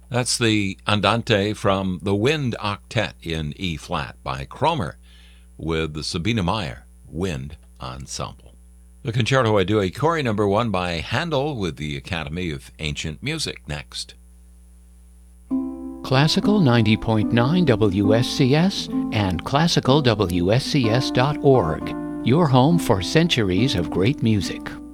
That's the Andante from the Wind Octet in E-flat by Kromer with the Sabine Meyer Wind Ensemble. The Concerto a Due Cori No. 1 by Handel with the Academy of Ancient Music next. Classical 90.9 WSCS and classicalwscs.org, your home for centuries of great music.